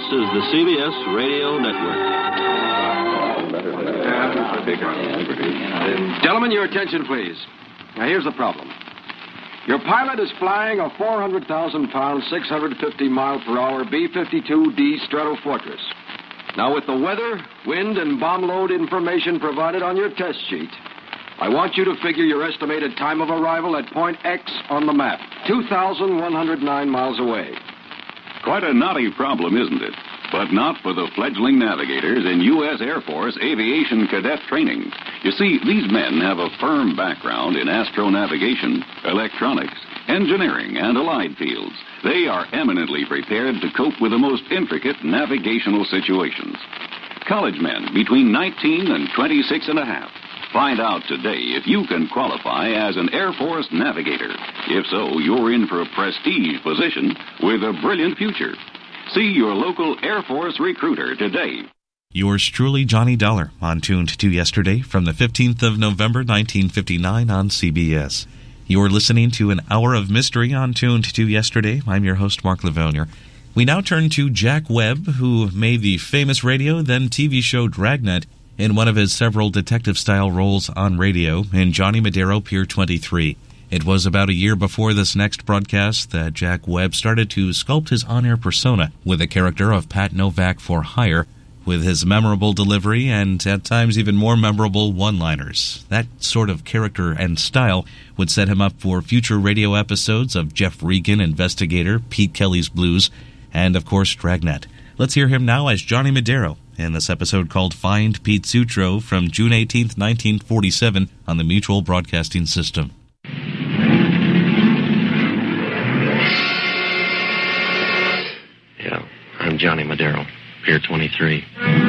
is the CBS Radio Network. Gentlemen, your attention, please. Now, here's the problem. Your pilot is flying a 400,000-pound, 650-mile-per-hour B-52D Stratofortress. Now, with the weather, wind, and bomb load information provided on your test sheet, I want you to figure your estimated time of arrival at point X on the map, 2,109 miles away. Quite a knotty problem, isn't it? But not for the fledgling navigators in U.S. Air Force aviation cadet training. You see, these men have a firm background in astronavigation, electronics, engineering, and allied fields. They are eminently prepared to cope with the most intricate navigational situations. College men between 19 and 26 and a half. Find out today if you can qualify as an Air Force navigator. If so, you're in for a prestige position with a brilliant future. See your local Air Force recruiter today. Yours truly, Johnny Dollar, on Tuned to Yesterday from the 15th of November, 1959 on CBS. You're listening to an hour of mystery on Tuned to Yesterday. I'm your host, Mark Livonia. We now turn to Jack Webb, who made the famous radio, then TV show Dragnet, in one of his several detective-style roles on radio in Johnny Madero, Pier 23. It was about a year before this next broadcast that Jack Webb started to sculpt his on-air persona with the character of Pat Novak for hire, with his memorable delivery and at times even more memorable one-liners. That sort of character and style would set him up for future radio episodes of Jeff Regan, Investigator, Pete Kelly's Blues, and of course Dragnet. Let's hear him now as Johnny Madero in this episode called Find Pete Sutro from June 18th, 1947 on the Mutual Broadcasting System. Yeah, I'm Johnny Madero, Pier 23.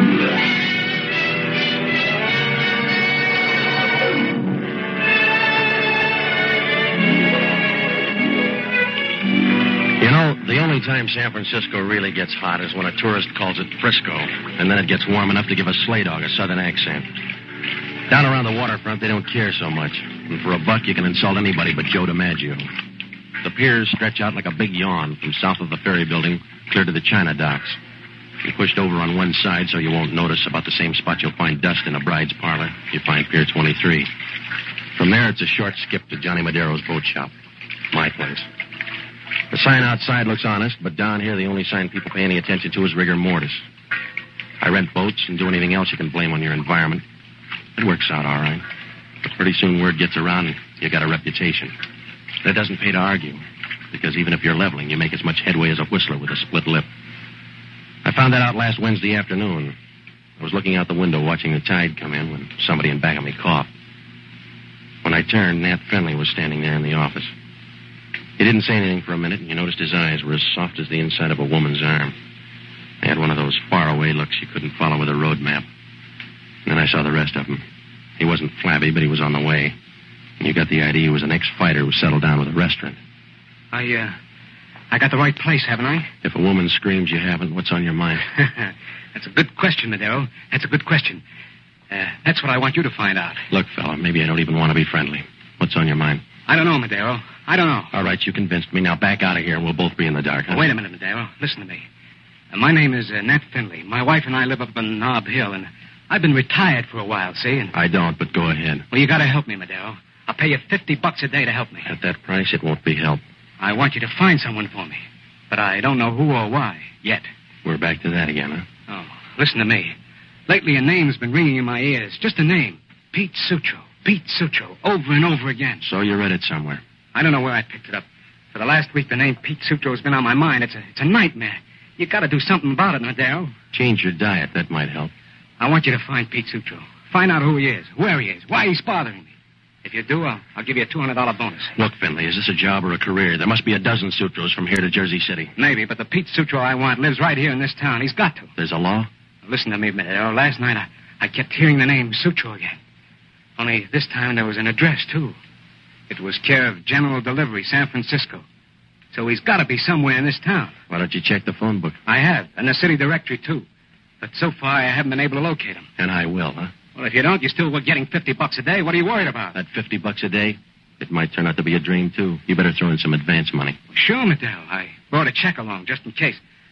You know, the only time San Francisco really gets hot is when a tourist calls it Frisco, and then it gets warm enough to give a sleigh dog a southern accent. Down around the waterfront, they don't care so much. And for a buck, you can insult anybody but Joe DiMaggio. The piers stretch out like a big yawn from south of the ferry building clear to the China docks. You pushed over on one side so you won't notice. About the same spot you'll find dust in a bride's parlor. You find Pier 23. From there, it's a short skip to Johnny Madero's boat shop. My place. The sign outside looks honest, but down here the only sign people pay any attention to is rigor mortis. I rent boats and do anything else you can blame on your environment. It works out all right. But pretty soon word gets around and you got a reputation. And it doesn't pay to argue, because even if you're leveling, you make as much headway as a whistler with a split lip. I found that out last Wednesday afternoon. I was looking out the window watching the tide come in when somebody in back of me coughed. When I turned, Nat Fenley was standing there in the office. He didn't say anything for a minute, and you noticed his eyes were as soft as the inside of a woman's arm. They had one of those faraway looks you couldn't follow with a road map. And then I saw the rest of him. He wasn't flabby, but he was on the way. And you got the idea he was an ex-fighter who settled down with a restaurant. I got the right place, haven't I? If a woman screams you haven't, what's on your mind? That's a good question, Madero. That's a good question. That's what I want you to find out. Look, fella, maybe I don't even want to be friendly. What's on your mind? I don't know, Madero. I don't know. All right, you convinced me. Now back out of here and we'll both be in the dark. Huh? Wait a minute, Madero. Listen to me. My name is Nat Fenley. My wife and I live up on Nob Hill, and I've been retired for a while, see? And... I don't, but go ahead. Well, you got to help me, Madero. I'll pay you $50 a day to help me. At that price, it won't be help. I want you to find someone for me, but I don't know who or why yet. We're back to that again, huh? Oh, listen to me. Lately, a name's been ringing in my ears. Just a name. Pete Sutro. Pete Sutro. Over and over again. So you read it somewhere? I don't know where I picked it up. For the last week, the name Pete Sutro has been on my mind. It's a nightmare. You got to do something about it, Madero. Change your diet. That might help. I want you to find Pete Sutro. Find out who he is, where he is, why he's bothering me. If you do, I'll give you a $200 bonus. Look, Finley, is this a job or a career? There must be a dozen Sutros from here to Jersey City. Maybe, but the Pete Sutro I want lives right here in this town. He's got to. There's a law? Listen to me, Madero. Last night, I kept hearing the name Sutro again. Only this time there was an address, too. It was care of General Delivery, San Francisco. So he's got to be somewhere in this town. Why don't you check the phone book? I have, and the city directory, too. But so far, I haven't been able to locate him. And I will, huh? Well, if you don't, you're still getting $50 a day. What are you worried about? That $50 a day? It might turn out to be a dream, too. You better throw in some advance money. Sure, Madero. I brought a check along just in case.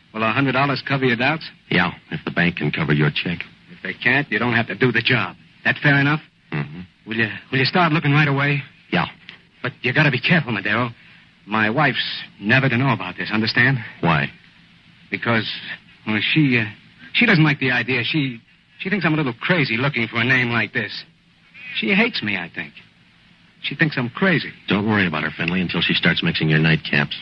Will $100 cover your doubts? Yeah, if the bank can cover your check. If they can't, you don't have to do the job. That fair enough? Mm-hmm. Will you start looking right away? Yeah. But you gotta be careful, Madero. My wife's never to know about this, understand? Why? Because, well, she doesn't like the idea. She thinks I'm a little crazy looking for a name like this. She hates me, I think. She thinks I'm crazy. Don't worry about her, Finley, until she starts mixing your nightcaps.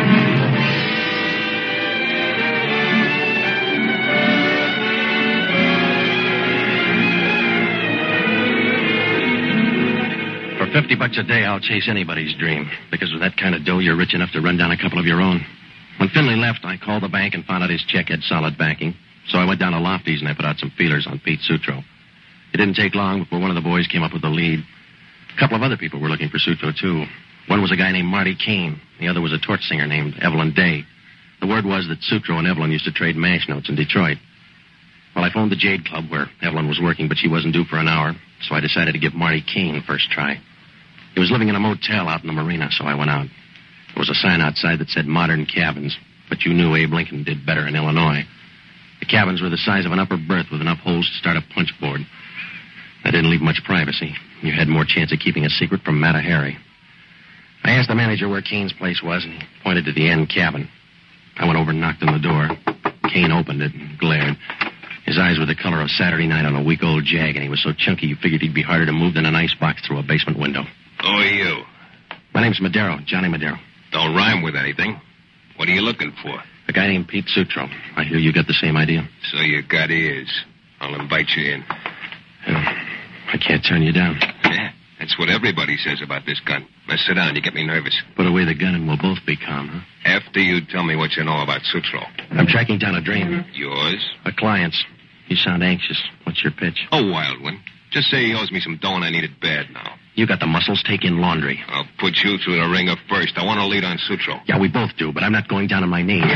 For $50 a day, I'll chase anybody's dream. Because with that kind of dough, you're rich enough to run down a couple of your own. When Finley left, I called the bank and found out his check had solid backing. So I went down to Lofty's and I put out some feelers on Pete Sutro. It didn't take long before one of the boys came up with the lead. A couple of other people were looking for Sutro, too. One was a guy named Marty Kane. The other was a torch singer named Evelyn Day. The word was that Sutro and Evelyn used to trade mash notes in Detroit. Well, I phoned the Jade Club where Evelyn was working, but she wasn't due for an hour, so I decided to give Marty Kane first try. He was living in a motel out in the marina, so I went out. There was a sign outside that said Modern Cabins, but you knew Abe Lincoln did better in Illinois. The cabins were the size of an upper berth with enough holes to start a punch board. That didn't leave much privacy. You had more chance of keeping a secret from Mata Hari. I asked the manager where Kane's place was, and he pointed to the end cabin. I went over and knocked on the door. Kane opened it and glared. His eyes were the color of Saturday night on a week-old jag, and he was so chunky you figured he'd be harder to move than an icebox through a basement window. Who are you? My name's Madero, Johnny Madero. Don't rhyme with anything. What are you looking for? A guy named Pete Sutro. I hear you got the same idea. So you got ears. I'll invite you in. I can't turn you down. Yeah, that's what everybody says about this gun. Now sit down, you get me nervous. Put away the gun and we'll both be calm, huh? After you tell me what you know about Sutro. I'm tracking down a dream. Yours? A client's. You sound anxious. What's your pitch? A wild one. Just say he owes me some dough and I need it bad now. You got the muscles. Take in laundry. I'll put you through the ringer first. I want to lead on Sutro. Yeah, we both do, but I'm not going down on my knees.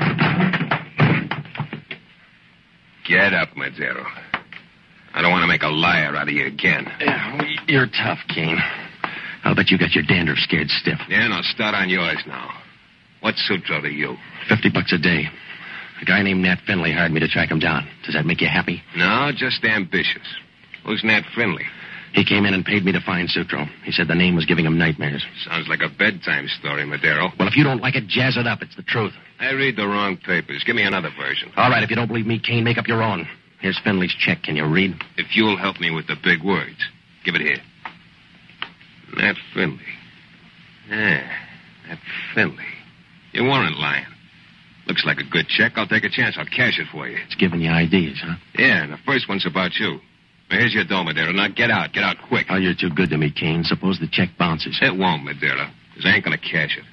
Get up, Madero. I don't want to make a liar out of you again. Yeah, you're tough, Kane. I'll bet you got your dander scared stiff. Yeah, and I'll start on yours now. What's Sutro to you? $50 a day. A guy named Nat Finley hired me to track him down. Does that make you happy? No, just ambitious. Who's Nat Finley? He came in and paid me to find Sutro. He said the name was giving him nightmares. Sounds like a bedtime story, Madero. Well, if you don't like it, jazz it up. It's the truth. I read the wrong papers. Give me another version. All right, if you don't believe me, Kane, make up your own. Here's Finley's check. Can you read? If you'll help me with the big words. Give it here. Nat Finley. Yeah, Nat Finley. You weren't lying. Looks like a good check. I'll take a chance. I'll cash it for you. It's giving you ideas, huh? Yeah, and the first one's about you. Now, here's your dough, Madero. Now, get out. Get out quick. Oh, you're too good to me, Kane. Suppose the check bounces. It won't, Madero, because I ain't going to cash it.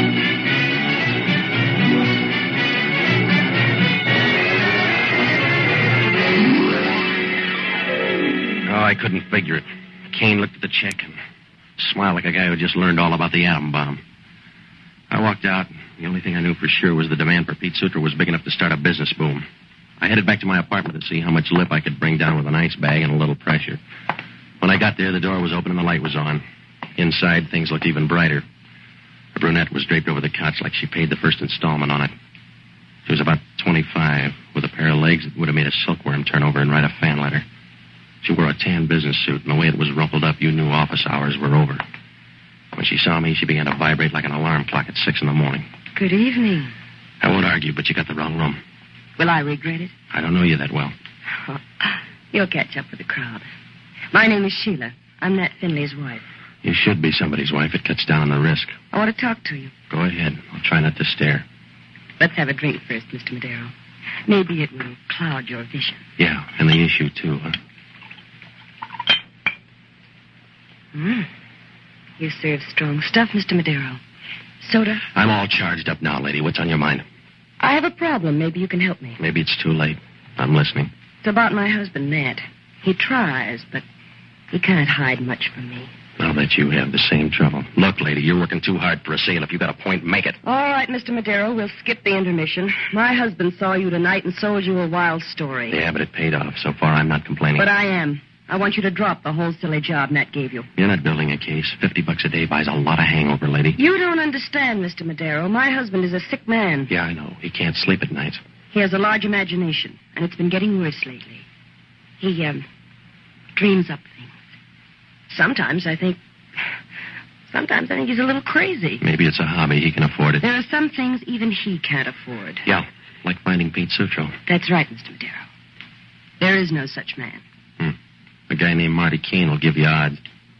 Oh, I couldn't figure it. Kane looked at the check and smiled like a guy who just learned all about the atom bomb. I walked out. The only thing I knew for sure was the demand for Pete Sutro was big enough to start a business boom. I headed back to my apartment to see how much lip I could bring down with an ice bag and a little pressure. When I got there, the door was open and the light was on. Inside, things looked even brighter. The brunette was draped over the couch like she paid the first installment on it. She was about 25, with a pair of legs that would have made a silkworm turn over and write a fan letter. She wore a tan business suit, and the way it was rumpled up, you knew office hours were over. When she saw me, she began to vibrate like an alarm clock at 6 a.m. Good evening. I won't argue, but you got the wrong room. Will I regret it? I don't know you that well. Oh, you'll catch up with the crowd. My name is Sheila. I'm Nat Finley's wife. You should be somebody's wife. It cuts down on the risk. I want to talk to you. Go ahead. I'll try not to stare. Let's have a drink first, Mr. Madero. Maybe it will cloud your vision. Yeah, and the issue, too, huh? You serve strong stuff, Mr. Madero. Soda? I'm all charged up now, lady. What's on your mind? I have a problem. Maybe you can help me. Maybe it's too late. I'm listening. It's about my husband, Nat. He tries, but he can't hide much from me. I'll bet you have the same trouble. Look, lady, you're working too hard for a sale. If you got a point, make it. All right, Mr. Madero, we'll skip the intermission. My husband saw you tonight and sold you a wild story. Yeah, but it paid off. So far, I'm not complaining. But I am. I want you to drop the whole silly job Nat gave you. You're not building a case. $50 a day buys a lot of hangover, lady. You don't understand, Mr. Madero. My husband is a sick man. Yeah, I know. He can't sleep at night. He has a large imagination, and it's been getting worse lately. He, dreams up things. Sometimes I think he's a little crazy. Maybe it's a hobby. He can afford it. There are some things even he can't afford. Yeah, like finding Pete Sutro. That's right, Mr. Madero. There is no such man. A guy named Marty Kane will give you odds.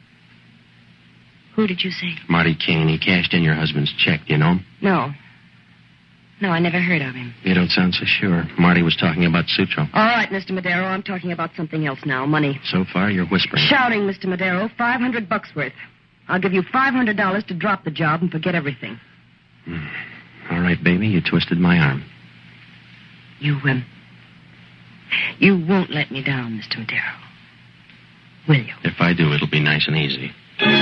Who did you say? Marty Kane. He cashed in your husband's check. Do you know him? No. No, I never heard of him. You don't sound so sure. Marty was talking about Sutro. All right, Mr. Madero, I'm talking about something else now. Money. So far, you're whispering. Shouting, Mr. Madero. $500 worth. I'll give you $500 to drop the job and forget everything. All right, baby, you twisted my arm. You won't let me down, Mr. Madero. Will you? If I do, it'll be nice and easy.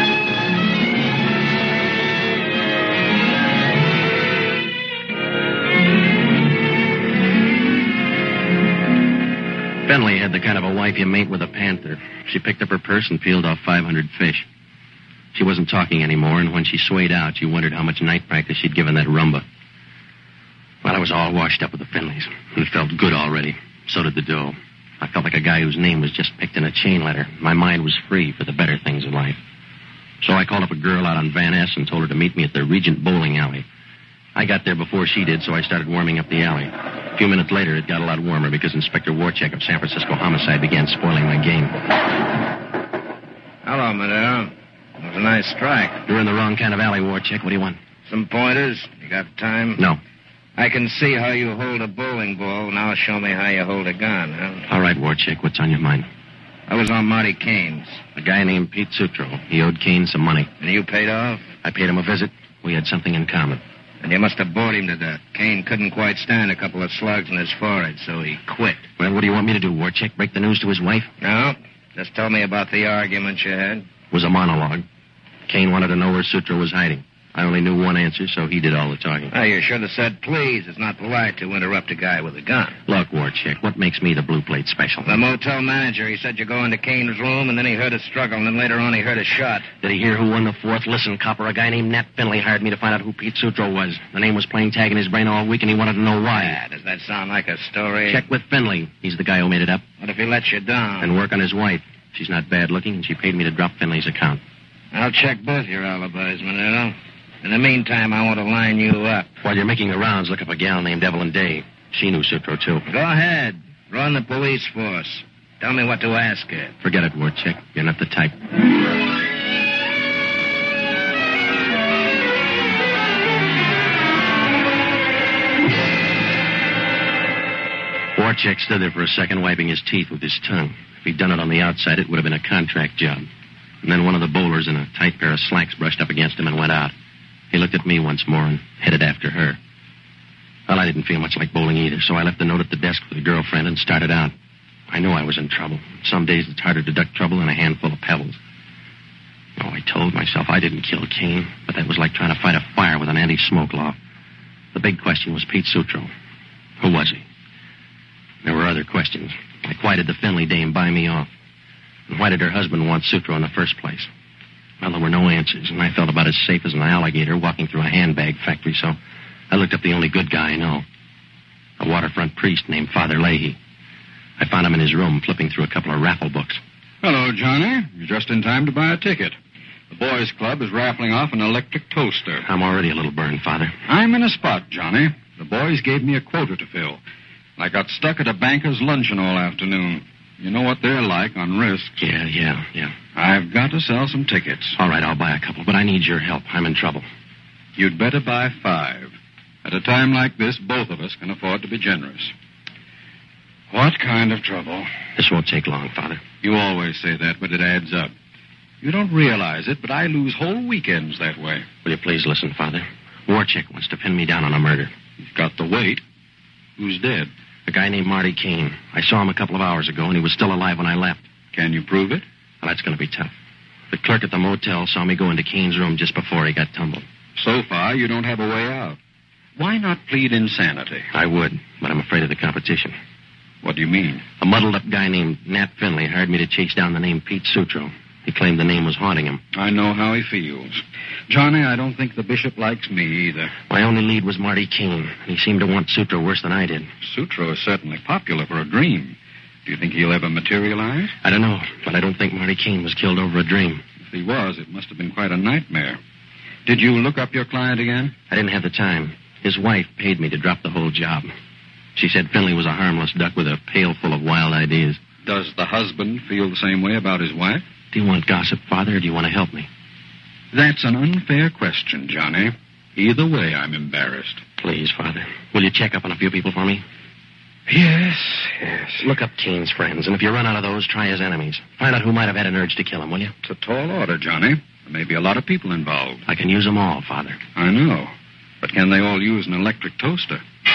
Finley had the kind of a wife you mate with a panther. She picked up her purse and peeled off 500 fish. She wasn't talking anymore, and when she swayed out, you wondered how much night practice she'd given that rumba. Well, I was all washed up with the Finleys, and it felt good already. So did the dough. I felt like a guy whose name was just picked in a chain letter. My mind was free for the better things in life. So I called up a girl out on Van Ness and told her to meet me at the Regent Bowling Alley. I got there before she did, so I started warming up the alley. A few minutes later, it got a lot warmer because Inspector Warchek of San Francisco Homicide began spoiling my game. Hello, Madero. It was a nice strike. You're in the wrong kind of alley, Warchek. What do you want? Some pointers? You got time? No. I can see how you hold a bowling ball. Now show me how you hold a gun, huh? All right, Warchek. What's on your mind? I was on Marty Kane's. A guy named Pete Sutro. He owed Kane some money. And you paid off? I paid him a visit. We had something in common. And you must have bored him to death. Kane couldn't quite stand a couple of slugs in his forehead, so he quit. Well, what do you want me to do, Warchek? Break the news to his wife? No. Just tell me about the argument you had. It was a monologue. Kane wanted to know where Sutro was hiding. I only knew one answer, so he did all the talking. Oh, you should have said please. It's not polite to interrupt a guy with a gun. Look, Warchek, what makes me the blue plate special? The motel manager. He said you go into Kane's room, and then he heard a struggle, and then later on he heard a shot. Did he hear who won the fourth? Listen, copper, a guy named Nat Finley hired me to find out who Pete Sutro was. The name was playing tag in his brain all week, and he wanted to know why. Yeah, does that sound like a story? Check with Finley. He's the guy who made it up. What if he lets you down? And work on his wife. She's not bad looking, and she paid me to drop Finley's account. I'll check both your alibis, Manero. In the meantime, I want to line you up. While you're making the rounds, look up a gal named Evelyn Day. She knew Sutro, too. Go ahead. Run the police force. Tell me what to ask her. Forget it, Warchek. You're not the type. Warchek stood there for a second, wiping his teeth with his tongue. If he'd done it on the outside, it would have been a contract job. And then one of the bowlers in a tight pair of slacks brushed up against him and went out. He looked at me once more and headed after her. Well, I didn't feel much like bowling either, so I left a note at the desk for the girlfriend and started out. I knew I was in trouble. Some days it's harder to duck trouble than a handful of pebbles. Oh, I told myself I didn't kill Kane, but that was like trying to fight a fire with an anti-smoke law. The big question was Pete Sutro. Who was he? There were other questions, like why did the Finley dame buy me off? And why did her husband want Sutro in the first place? Well, there were no answers, and I felt about as safe as an alligator walking through a handbag factory, so I looked up the only good guy I know, a waterfront priest named Father Leahy. I found him in his room flipping through a couple of raffle books. Hello, Johnny. You're just in time to buy a ticket. The boys' club is raffling off an electric toaster. I'm already a little burned, Father. I'm in a spot, Johnny. The boys gave me a quota to fill. I got stuck at a banker's luncheon all afternoon. You know what they're like on risk. Yeah. I've got to sell some tickets. All right, I'll buy a couple, but I need your help. I'm in trouble. You'd better buy 5. At a time like this, both of us can afford to be generous. What kind of trouble? This won't take long, Father. You always say that, but it adds up. You don't realize it, but I lose whole weekends that way. Will you please listen, Father? Warchek wants to pin me down on a murder. You've got the weight. Who's dead? A guy named Marty Kane. I saw him a couple of hours ago, and he was still alive when I left. Can you prove it? Well, that's going to be tough. The clerk at the motel saw me go into Kane's room just before he got tumbled. So far, you don't have a way out. Why not plead insanity? I would, but I'm afraid of the competition. What do you mean? A muddled-up guy named Nat Finley hired me to chase down the name Pete Sutro. He claimed the name was haunting him. I know how he feels. Johnny, I don't think the bishop likes me either. My only lead was Marty Kane. He seemed to want Sutro worse than I did. Sutro is certainly popular for a dream. Do you think he'll ever materialize? I don't know, but I don't think Marty Kane was killed over a dream. If he was, it must have been quite a nightmare. Did you look up your client again? I didn't have the time. His wife paid me to drop the whole job. She said Finley was a harmless duck with a pail full of wild ideas. Does the husband feel the same way about his wife? Do you want gossip, Father, or do you want to help me? That's an unfair question, Johnny. Either way, I'm embarrassed. Please, Father. Will you check up on a few people for me? Yes. Look up Kane's friends, and if you run out of those, try his enemies. Find out who might have had an urge to kill him, will you? It's a tall order, Johnny. There may be a lot of people involved. I can use them all, Father. I know. But can they all use an electric toaster?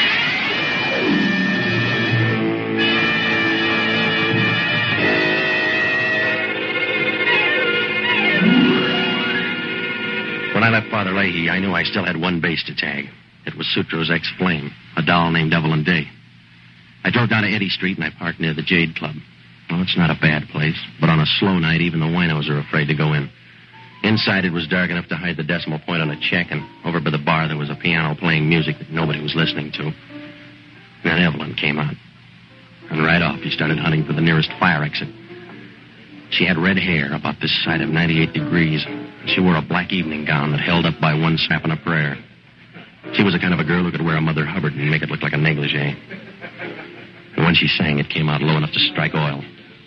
When I left Father Leahy, I knew I still had one base to tag. It was Sutro's ex-flame, a doll named Evelyn Day. I drove down to Eddy Street, and I parked near the Jade Club. Well, it's not a bad place, but on a slow night, even the winos are afraid to go in. Inside, it was dark enough to hide the decimal point on a check, and over by the bar, there was a piano playing music that nobody was listening to. And then Evelyn came out. And right off, he started hunting for the nearest fire exit. She had red hair about this side of 98 degrees. She wore a black evening gown that held up by one snap and a prayer. She was the kind of a girl who could wear a Mother Hubbard and make it look like a negligee. And when she sang, it came out low enough to strike oil.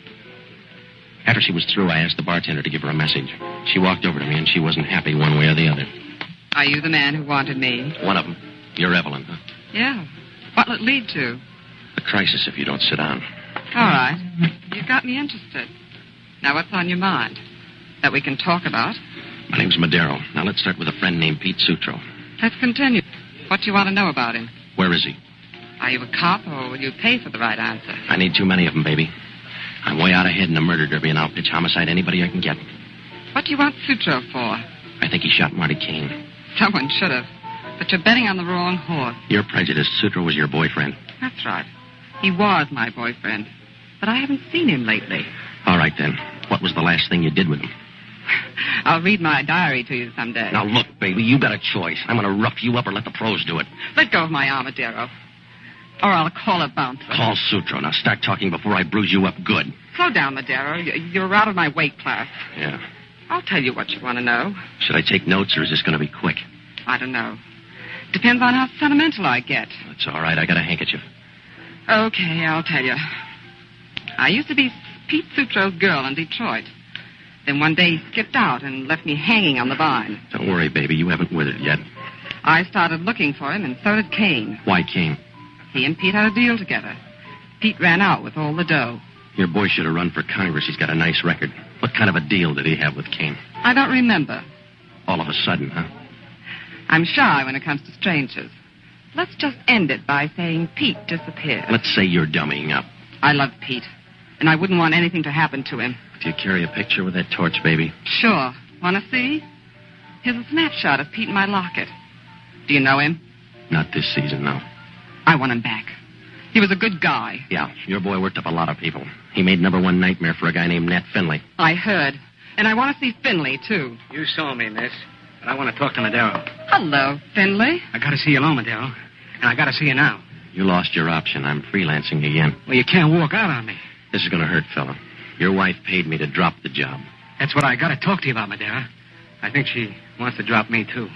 After she was through, I asked the bartender to give her a message. She walked over to me, and she wasn't happy one way or the other. Are you the man who wanted me? One of them. You're Evelyn, huh? Yeah. What'll it lead to? A crisis if you don't sit down. All right. You've got me interested. Now, what's on your mind? That we can talk about? My name's Madero. Now, let's start with a friend named Pete Sutro. Let's continue. What do you want to know about him? Where is he? Are you a cop, or will you pay for the right answer? I need too many of them, baby. I'm way out ahead in a murder derby, and I'll pitch homicide anybody I can get. What do you want Sutro for? I think he shot Marty Kane. Someone should have. But you're betting on the wrong horse. You're prejudiced. Sutro was your boyfriend. That's right. He was my boyfriend. But I haven't seen him lately. All right, then. What was the last thing you did with him? I'll read my diary to you someday. Now, look, baby, you got a choice. I'm going to rough you up or let the pros do it. Let go of my armadillo. Or I'll call a bouncer. Call Sutro. Now, start talking before I bruise you up good. Slow down, Madero. You're out of my weight class. Yeah. I'll tell you what you want to know. Should I take notes, or is this going to be quick? I don't know. Depends on how sentimental I get. That's all right. I got a handkerchief. Okay, I'll tell you. I used to be Pete Sutro's girl in Detroit. Then one day he skipped out and left me hanging on the vine. Don't worry, baby. You haven't withered yet. I started looking for him, and so did Kane. Why Kane? He and Pete had a deal together. Pete ran out with all the dough. Your boy should have run for Congress. He's got a nice record. What kind of a deal did he have with Kane? I don't remember. All of a sudden, huh? I'm shy when it comes to strangers. Let's just end it by saying Pete disappeared. Let's say you're dummying up. I love Pete, and I wouldn't want anything to happen to him. Do you carry a picture with that torch, baby? Sure. Want to see? Here's a snapshot of Pete in my locket. Do you know him? Not this season, no. I want him back. He was a good guy. Yeah, your boy worked up a lot of people. He made number one nightmare for a guy named Nat Finley. I heard. And I want to see Finley, too. You saw me, miss. But I want to talk to Madero. Hello, Finley. I got to see you alone, Madero. And I got to see you now. You lost your option. I'm freelancing again. Well, you can't walk out on me. This is going to hurt, fella. Your wife paid me to drop the job. That's what I got to talk to you about, Madero. I think she wants to drop me, too.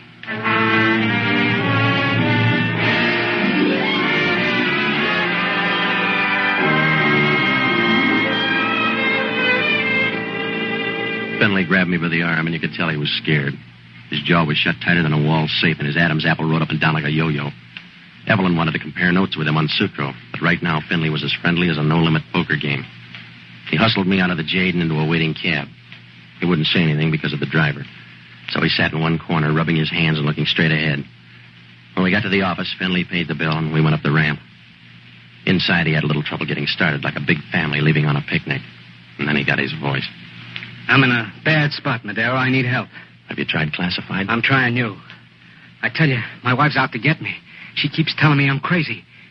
Finley grabbed me by the arm, and you could tell he was scared. His jaw was shut tighter than a wall safe, and his Adam's apple rode up and down like a yo-yo. Evelyn wanted to compare notes with him on Sutro, but right now Finley was as friendly as a no-limit poker game. He hustled me out of the Jade and into a waiting cab. He wouldn't say anything because of the driver, so he sat in one corner, rubbing his hands and looking straight ahead. When we got to the office, Finley paid the bill, and we went up the ramp. Inside, he had a little trouble getting started, like a big family leaving on a picnic. And then he got his voice. I'm in a bad spot, Madero. I need help. Have you tried classified? I'm trying you. I tell you, my wife's out to get me. She keeps telling me I'm crazy.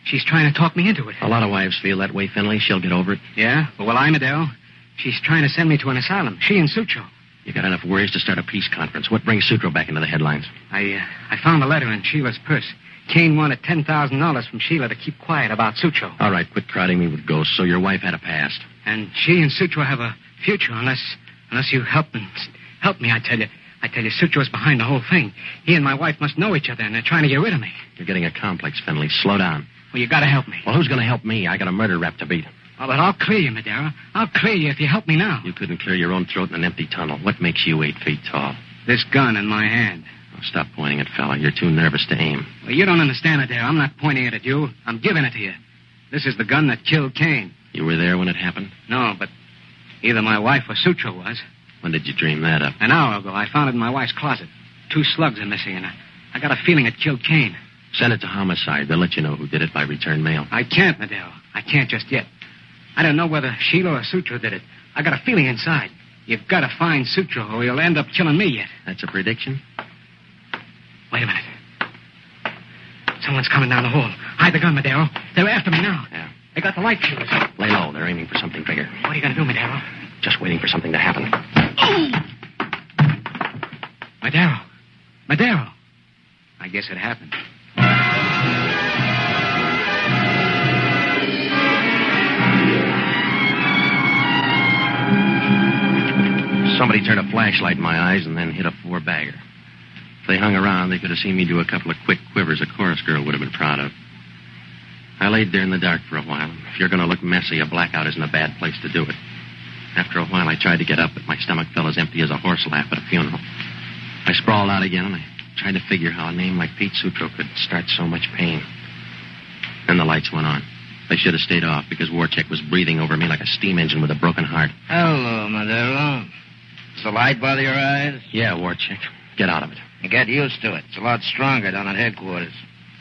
She's trying to talk me into it. A lot of wives feel that way, Finley. She'll get over it. Yeah? Well, I, Madero. She's trying to send me to an asylum. She and Sutro. You got enough worries to start a peace conference. What brings Sutro back into the headlines? I found a letter in Sheila's purse. Kane wanted $10,000 from Sheila to keep quiet about Sutro. All right, quit crowding me with ghosts. So your wife had a past. And she and Sutro have a future unless you help me, I tell you. I tell you, Sutro's behind the whole thing. He and my wife must know each other, and they're trying to get rid of me. You're getting a complex, Finley. Slow down. Well, you gotta help me. Well, who's gonna help me? I got a murder rap to beat. Oh, but I'll clear you, Madero. I'll clear you if you help me now. You couldn't clear your own throat in an empty tunnel. What makes you 8 feet tall? This gun in my hand. Oh, stop pointing it, fella. You're too nervous to aim. Well, you don't understand, Madero. I'm not pointing it at you. I'm giving it to you. This is the gun that killed Kane. You were there when it happened? No, but either my wife or Sutro was. When did you dream that up? An hour ago. I found it in my wife's closet. 2 slugs are missing, and I got a feeling it killed Kane. Send it to homicide. They'll let you know who did it by return mail. I can't, Madero. I can't just yet. I don't know whether Sheila or Sutro did it. I got a feeling inside. You've got to find Sutro, or he'll end up killing me yet. That's a prediction? Wait a minute. Someone's coming down the hall. Hide the gun, Madero. They're after me now. Yeah. They got the light fuse. Lay low. They're aiming for something bigger. What are you going to do, Madero? Just waiting for something to happen. Madero. I guess it happened. Somebody turned a flashlight in my eyes and then hit a 4-bagger. If they hung around, they could have seen me do a couple of quick quivers a chorus girl would have been proud of. I laid there in the dark for a while. If you're going to look messy, a blackout isn't a bad place to do it. After a while, I tried to get up, but my stomach felt as empty as a horse laugh at a funeral. I sprawled out again, and I tried to figure how a name like Pete Sutro could start so much pain. Then the lights went on. They should have stayed off because Warcheck was breathing over me like a steam engine with a broken heart. Hello, Madero. Does the light bother your eyes? Yeah, Warcheck. Get out of it. Get used to it. It's a lot stronger down at headquarters.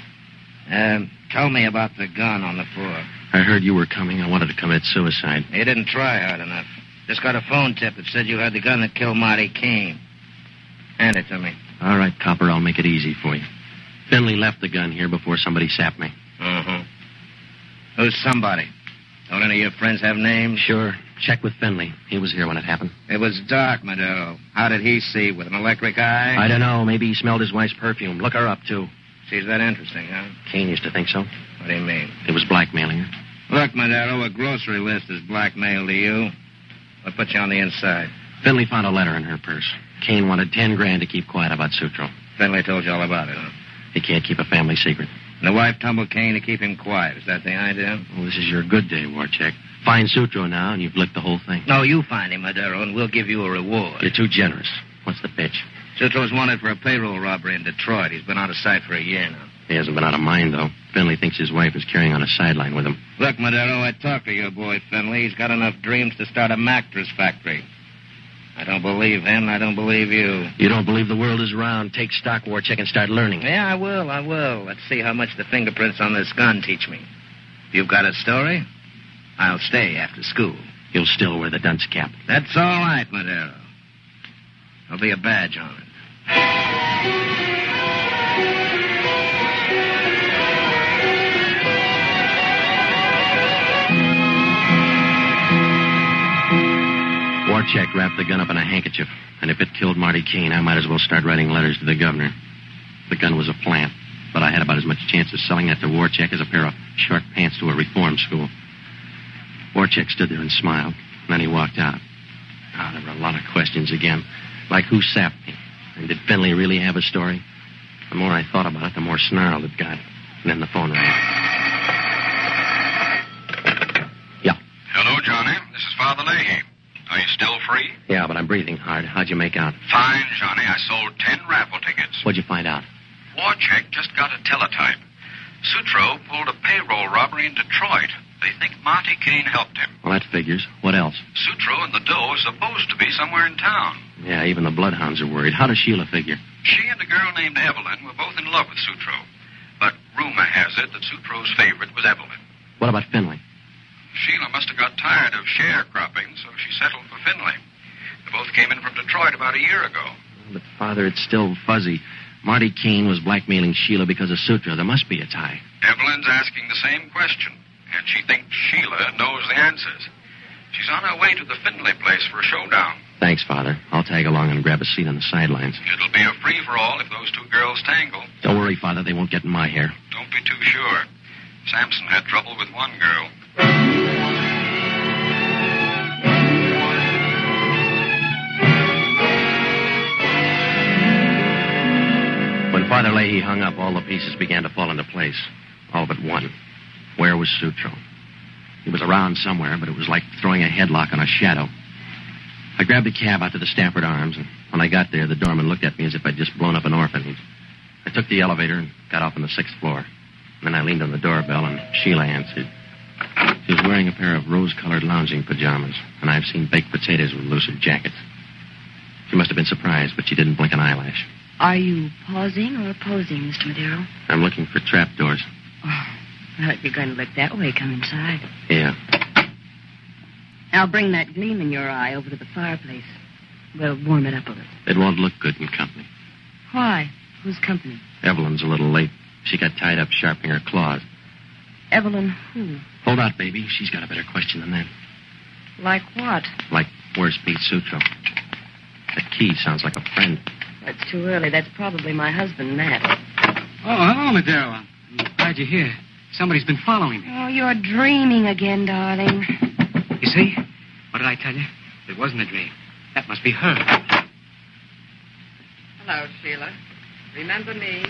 Tell me about the gun on the floor. I heard you were coming. I wanted to commit suicide. You didn't try hard enough. Just got a phone tip that said you had the gun that killed Marty Kane. Hand it to me. All right, Copper, I'll make it easy for you. Finley left the gun here before somebody sapped me. Mm-hmm. Who's somebody? Don't any of your friends have names? Sure. Check with Finley. He was here when it happened. It was dark, Madero. How did he see? With an electric eye? I don't know. Maybe he smelled his wife's perfume. Look her up, too. She's that interesting, huh? Kane used to think so. What do you mean? It was blackmailing her. Look, Madero, a grocery list is blackmail to you. What put you on the inside? Finley found a letter in her purse. Kane wanted $10,000 to keep quiet about Sutro. Finley told you all about it, huh? He can't keep a family secret. And the wife tumbled Kane to keep him quiet. Is that the idea? Well, this is your good day, Warcheck. Find Sutro now, and you've licked the whole thing. No, you find him, Madero, and we'll give you a reward. You're too generous. What's the pitch? Sutro's wanted for a payroll robbery in Detroit. He's been out of sight for a year now. He hasn't been out of mind, though. Finley thinks his wife is carrying on a sideline with him. Look, Madero, I talked to your boy Finley. He's got enough dreams to start a mattress factory. I don't believe him. I don't believe you. You don't believe the world is round. Take stock, Warcheck, and start learning. Yeah, I will. Let's see how much the fingerprints on this gun teach me. If you've got a story, I'll stay after school. You'll still wear the dunce cap. That's all right, Madero. There'll be a badge on it. Warcheck wrapped the gun up in a handkerchief, and if it killed Marty Kane, I might as well start writing letters to the governor. The gun was a plant, but I had about as much chance of selling it to Warcheck as a pair of short pants to a reform school. Warcheck stood there and smiled, and then he walked out. There were a lot of questions again, like who sapped me, and did Finley really have a story? The more I thought about it, the more snarl it got. And then the phone rang. Yeah. Hello, Johnny. This is Father Leahy. Are you still free? Yeah, but I'm breathing hard. How'd you make out? Fine, Johnny. I sold 10 raffle tickets. What'd you find out? Warcheck just got a teletype. Sutro pulled a payroll robbery in Detroit. They think Marty Kane helped him. Well, that figures. What else? Sutro and the doe are supposed to be somewhere in town. Yeah, even the bloodhounds are worried. How does Sheila figure? She and a girl named Evelyn were both in love with Sutro. But rumor has it that Sutro's favorite was Evelyn. What about Finley? Sheila must have got tired of sharecropping, so she settled for Finley. They both came in from Detroit about a year ago. But, Father, it's still fuzzy. Marty Keene was blackmailing Sheila because of Sutro. There must be a tie. Evelyn's asking the same question, and she thinks Sheila knows the answers. She's on her way to the Finley place for a showdown. Thanks, Father. I'll tag along and grab a seat on the sidelines. It'll be a free-for-all if those two girls tangle. Don't worry, Father. They won't get in my hair. Don't be too sure. Samson had trouble with one girl. When Father Leahy hung up, all the pieces began to fall into place. All but one. Where was Sutro? He was around somewhere, but it was like throwing a headlock on a shadow. I grabbed a cab out to the Stafford Arms, and when I got there, the doorman looked at me as if I'd just blown up an orphanage. I took the elevator and got off on the 6th floor. And then I leaned on the doorbell, and Sheila answered. She was wearing a pair of rose-colored lounging pajamas, and I've seen baked potatoes with lucid jackets. She must have been surprised, but she didn't blink an eyelash. Are you pausing or opposing, Mr. Madero? I'm looking for trapdoors. Oh, well, if you're going to look that way, come inside. Yeah. I'll bring that gleam in your eye over to the fireplace. We'll warm it up a little. It won't look good in company. Why? Whose company? Evelyn's a little late. She got tied up sharpening her claws. Evelyn who? Hold on, baby. She's got a better question than that. Like what? Like, where's Pete Sutro? That key sounds like a friend. That's too early. That's probably my husband, Matt. Oh, hello, Madero. I'm glad you're here. Somebody's been following me. Oh, you're dreaming again, darling. You see? What did I tell you? It wasn't a dream. That must be her. Hello, Sheila. Remember me?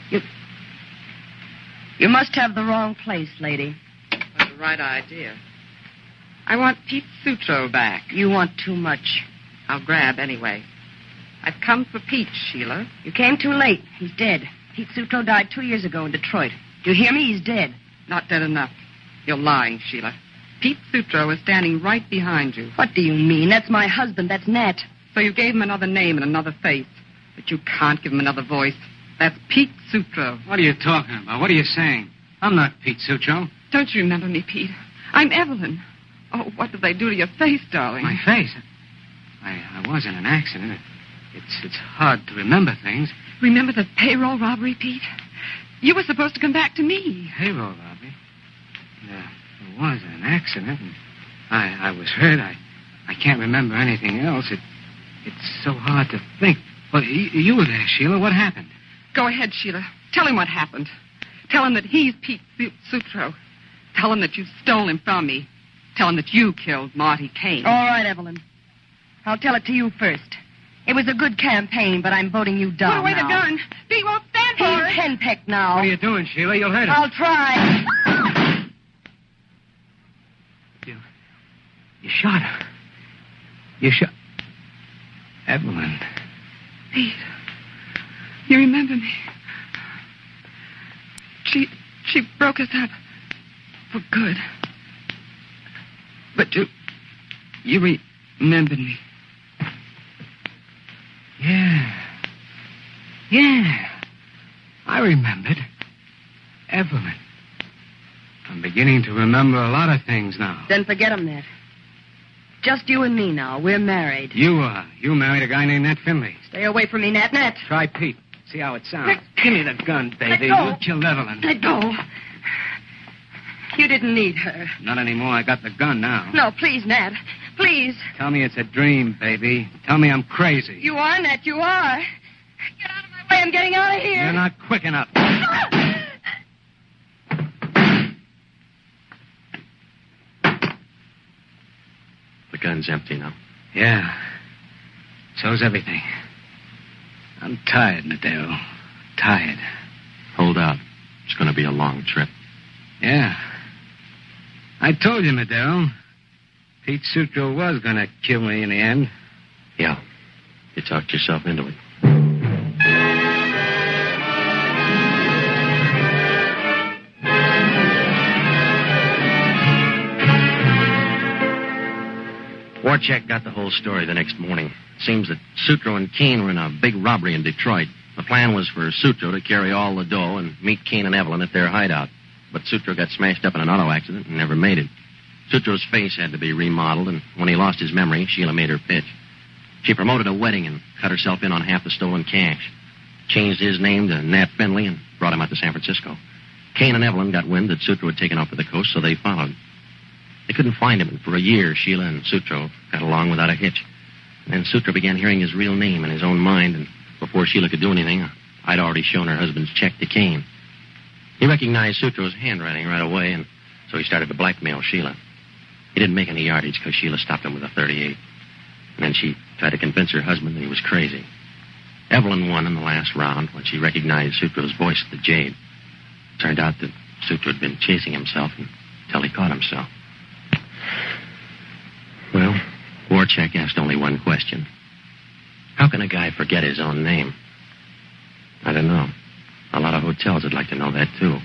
You must have the wrong place, lady. That's the right idea. I want Pete Sutro back. You want too much. I'll grab anyway. I've come for Pete, Sheila. You came too late. He's dead. Pete Sutro died 2 years ago in Detroit. Do you hear me? He's dead. Not dead enough. You're lying, Sheila. Pete Sutro is standing right behind you. What do you mean? That's my husband. That's Nat. So you gave him another name and another face. But you can't give him another voice. That's Pete Sutro. What are you talking about? What are you saying? I'm not Pete Sutro. Don't you remember me, Pete? I'm Evelyn. Oh, what did they do to your face, darling? My face? I was in an accident. It's hard to remember things. Remember the payroll robbery, Pete? You were supposed to come back to me. Payroll robbery? Yeah, it was an accident. And I was hurt. I can't remember anything else. It's so hard to think. Well, you were there, Sheila. What happened? Go ahead, Sheila. Tell him what happened. Tell him that he's Pete Sutro. Tell him that you stole him from me. Tell him that you killed Marty Kane. All right, Evelyn. I'll tell it to you first. It was a good campaign, but I'm voting you down. Put away now. the gun. Pete won't stand for it. He's henpecked now. What are you doing, Sheila? You'll hurt him. I'll try. You shot her. You shot... Evelyn. Pete. You remember me. She broke us up. For good. But you remembered me. Yeah. I remembered. Evelyn. I'm beginning to remember a lot of things now. Then forget him, Nat. Just you and me now. We're married. You married a guy named Nat Finley. Stay away from me, Nat. Try Pete. See how it sounds. Give me the gun, baby. Let go. You killed Evelyn. Let go. You didn't need her. Not anymore. I got the gun now. No, please, Nat. Please. Tell me it's a dream, baby. Tell me I'm crazy. You are, Nat. You are. Get out of my way. I'm getting out of here. You're not quick enough. The gun's empty now. Yeah. So's everything. I'm tired, Madero. Tired. Hold out. It's going to be a long trip. Yeah. I told you, Madero. Pete Sutro was going to kill me in the end. Yeah. You talked yourself into it. Warchek got the whole story the next morning. Seems that Sutro and Keene were in a big robbery in Detroit. The plan was for Sutro to carry all the dough and meet Keene and Evelyn at their hideout. But Sutro got smashed up in an auto accident and never made it. Sutro's face had to be remodeled, and when he lost his memory, Sheila made her pitch. She promoted a wedding and cut herself in on half the stolen cash. changed his name to Nat Finley, and brought him out to San Francisco. Kane and Evelyn got wind that Sutro had taken off for the coast, so they followed. They couldn't find him, and for a year, Sheila and Sutro got along without a hitch. And then Sutro began hearing his real name in his own mind, and before Sheila could do anything, I'd already shown her husband's check to Kane. He recognized Sutro's handwriting right away, and so he started to blackmail Sheila. He didn't make any yardage because Sheila stopped him with a .38. And then she tried to convince her husband that he was crazy. Evelyn won in the last round when she recognized Sutro's voice at the Jade. Turned out that Sutro had been chasing himself until he caught himself. Well, Warchek asked only one question. How can a guy forget his own name? I don't know. A lot of hotels would like to know that, too.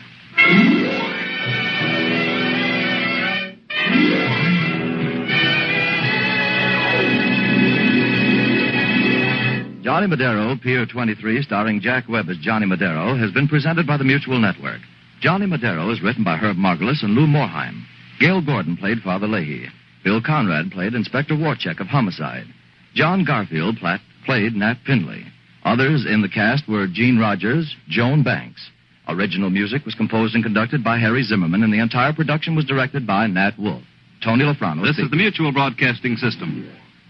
Johnny Madero, Pier 23, starring Jack Webb as Johnny Madero, has been presented by the Mutual Network. Johnny Madero is written by Herb Margolis and Lou Morheim. Gail Gordon played Father Leahy. Bill Conrad played Inspector Warchek of Homicide. John Garfield played Nat Finley. Others in the cast were Gene Rogers, Joan Banks. Original music was composed and conducted by Harry Zimmerman, and the entire production was directed by Nat Wolff. Tony LaFrano. This is the Mutual Broadcasting System.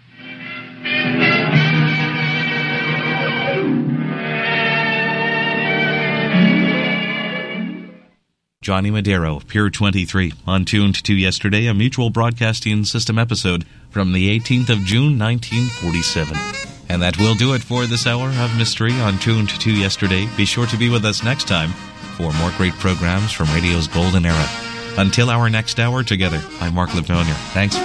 Johnny Madero, Pier 23, on Tuned to Yesterday, a Mutual Broadcasting System episode from the 18th of June, 1947. And that will do it for this hour of mystery on Tuned to Yesterday. Be sure to be with us next time for more great programs from radio's golden era. Until our next hour together, I'm Mark Livonier. Thanks.